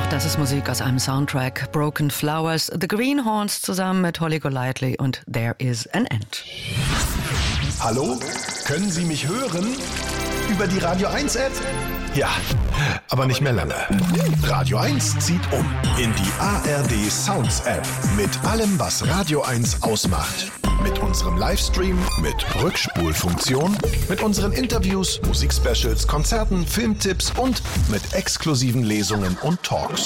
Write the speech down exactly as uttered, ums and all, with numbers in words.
Das ist Musik aus einem Soundtrack, Broken Flowers, The Greenhorns zusammen mit Holly Golightly und There Is an End. Hallo? Können Sie mich hören? Über die Radio eins App? Ja, aber nicht mehr lange. Radio eins zieht um in die A R D Sounds App mit allem, was Radio eins ausmacht. Mit unserem Livestream, mit Rückspulfunktion, mit unseren Interviews, Musikspecials, Konzerten, Filmtipps und mit exklusiven Lesungen und Talks.